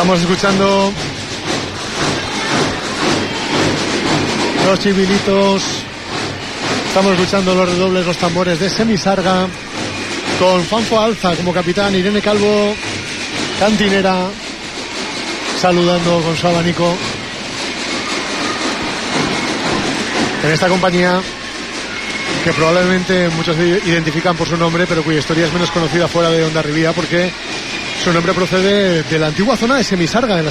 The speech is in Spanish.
Estamos escuchando los chivilitos, estamos escuchando los redobles, los tambores de Semisarga, con Fanfo Alza como capitán, Irene Calvo, cantinera, saludando con su abanico. En esta compañía que probablemente muchos identifican por su nombre, pero cuya historia es menos conocida fuera de Hondarribia, porque su nombre procede de la antigua zona de Semisarga, en la